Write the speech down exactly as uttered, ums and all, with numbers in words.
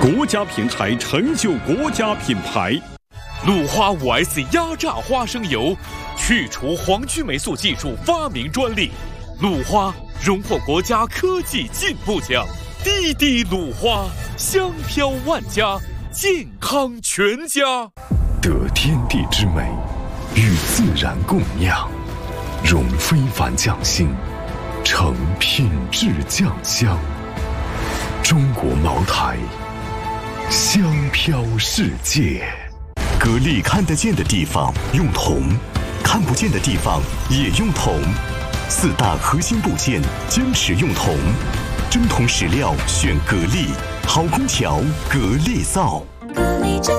国家品牌成就国家品牌。 鲁花 五 S 压榨花生油，去除黄曲霉素技术发明专利。鲁花荣获国家科技进步奖。滴滴鲁花，香飘万家，健康全家。 得天地之美，与自然共酿，融非凡匠心，成品质酱香。中国茅台，香飘世界。 格力看得见的地方用铜，看不见的地方也用铜。四大核心部件坚持用铜，真铜实料选格力，好空调格力造。 格力真